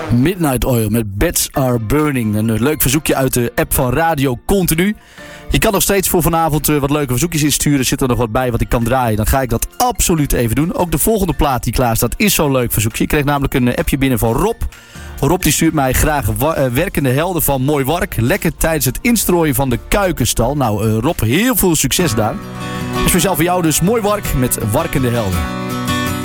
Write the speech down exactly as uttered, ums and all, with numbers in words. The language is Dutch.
Midnight Oil met Beds Are Burning. Een leuk verzoekje uit de app van Radio Continu. Je kan nog steeds voor vanavond wat leuke verzoekjes insturen. Zit er nog wat bij wat ik kan draaien, dan ga ik dat absoluut even doen. Ook de volgende plaat die klaar staat is zo'n leuk verzoekje. Ik kreeg namelijk een appje binnen van Rob. Rob die stuurt mij graag wa- uh, werkende helden van Mooi Wark. Lekker tijdens het instrooien van de kuikenstal. Nou uh, Rob, heel veel succes daar. Speciaal voor jou dus Mooi Wark met Warkende Helden.